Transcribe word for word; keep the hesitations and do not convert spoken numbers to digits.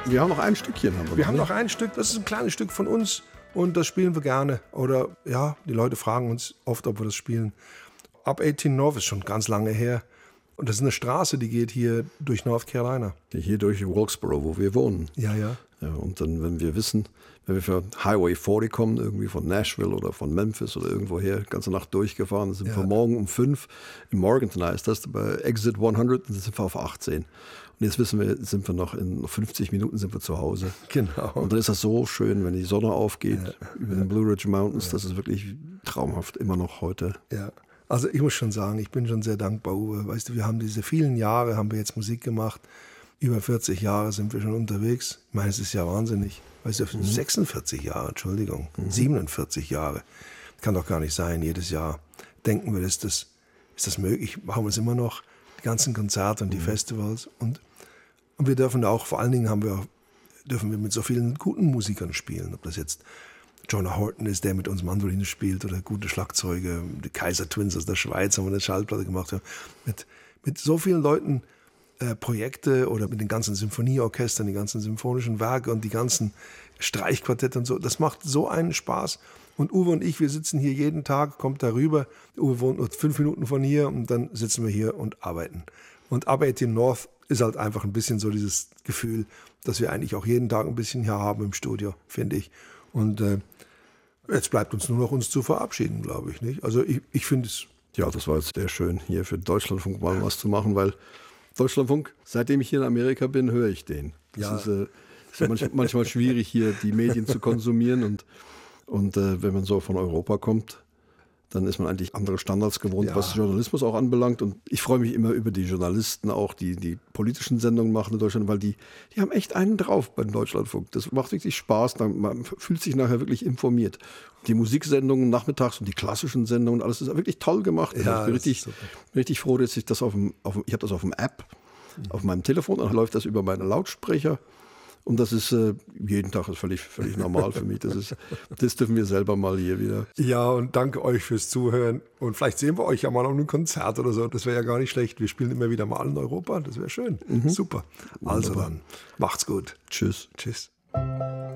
wir haben noch ein Stückchen. Haben wir wir haben noch ein Stück, das ist ein kleines Stück von uns und das spielen wir gerne. Oder ja, die Leute fragen uns oft, ob wir das spielen. Up achtzehn North ist schon ganz lange her. Und das ist eine Straße, die geht hier durch North Carolina. Hier durch Wilkesboro, wo wir wohnen. Ja, ja. Ja, und dann, wenn wir wissen, wenn wir für Highway vierzig kommen, irgendwie von Nashville oder von Memphis oder irgendwoher, ganze Nacht durchgefahren, dann sind ja. wir morgen um fünf in Morganton heißt das, bei Exit hundert, und dann sind wir auf achtzehn. Und jetzt wissen wir, sind wir noch in fünfzig Minuten sind wir zu Hause. Genau. Und dann ist das so schön, wenn die Sonne aufgeht ja. über den Blue Ridge Mountains, ja. das ist wirklich traumhaft, immer noch heute. Ja. Also ich muss schon sagen, ich bin schon sehr dankbar, Uwe. Weißt du, wir haben diese vielen Jahre, haben wir jetzt Musik gemacht. Über vierzig Jahre sind wir schon unterwegs. Ich meine, es ist ja wahnsinnig. Weißt du, mhm. sechsundvierzig Jahre, Entschuldigung, mhm. siebenundvierzig Jahre. Kann doch gar nicht sein, jedes Jahr denken wir, ist das, ist das möglich? Machen wir es immer noch? Die ganzen Konzerte und die mhm. Festivals. Und, und wir dürfen auch, vor allen Dingen haben wir, dürfen wir mit so vielen guten Musikern spielen. Ob das jetzt Jonah Horton ist, der mit uns Mandoline spielt, oder gute Schlagzeuge, die Kaiser Twins aus der Schweiz haben wir eine Schallplatte gemacht. Ja. Mit, mit so vielen Leuten äh, Projekte oder mit den ganzen Symphonieorchestern, die ganzen symphonischen Werke und die ganzen Streichquartette und so. Das macht so einen Spaß. Und Uwe und ich, wir sitzen hier jeden Tag, kommt da rüber. Uwe wohnt nur fünf Minuten von hier und dann sitzen wir hier und arbeiten. Und Up achtzehn North ist halt einfach ein bisschen so dieses Gefühl, dass wir eigentlich auch jeden Tag ein bisschen hier haben im Studio, finde ich. Und äh, jetzt bleibt uns nur noch uns zu verabschieden, glaube ich, nicht? Also ich, ich finde es... Ja, das war jetzt sehr schön, hier für Deutschlandfunk mal was zu machen, weil Deutschlandfunk, seitdem ich hier in Amerika bin, höre ich den. Das ja. ist, äh, ist ja manchmal, manchmal schwierig, hier die Medien zu konsumieren. Und, und äh, wenn man so von Europa kommt, dann ist man eigentlich andere Standards gewohnt, ja. was Journalismus auch anbelangt. Und ich freue mich immer über die Journalisten auch, die die politischen Sendungen machen in Deutschland, weil die, die haben echt einen drauf beim Deutschlandfunk. Das macht wirklich Spaß, man fühlt sich nachher wirklich informiert. Die Musiksendungen nachmittags und die klassischen Sendungen, alles ist wirklich toll gemacht. Ja, ich bin richtig, richtig froh, dass ich das auf dem, auf dem ich habe das auf dem App, mhm. auf meinem Telefon, dann läuft das über meine Lautsprecher. Und das ist äh, jeden Tag ist völlig, völlig normal für mich. Das, ist, das dürfen wir selber mal hier wieder. Ja, und danke euch fürs Zuhören. Und vielleicht sehen wir euch ja mal auf einem Konzert oder so. Das wäre ja gar nicht schlecht. Wir spielen immer wieder mal in Europa. Das wäre schön. Mhm. Super. Also Wunderbar. dann, macht's gut. Tschüss. Tschüss.